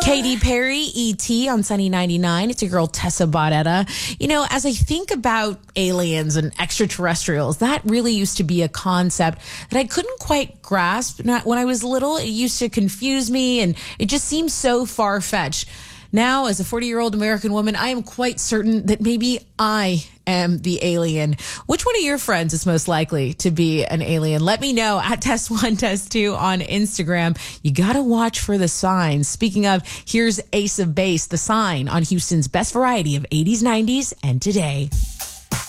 Katy Perry, E.T. on Sunny 99. It's your girl Tessa Barrera. You know, as I think about aliens and extraterrestrials, that really used to be a concept that I couldn't quite grasp. When I was little, it used to confuse me, and it just seemed so far-fetched. Now, as a 40-year-old American woman, I am quite certain that maybe I am the alien. Which one of your friends is most likely to be an alien? Let me know at Test1, Test2 on Instagram. You got to watch for the signs. Speaking of, here's Ace of Base, The Sign, on Houston's best variety of 80s, 90s, and today.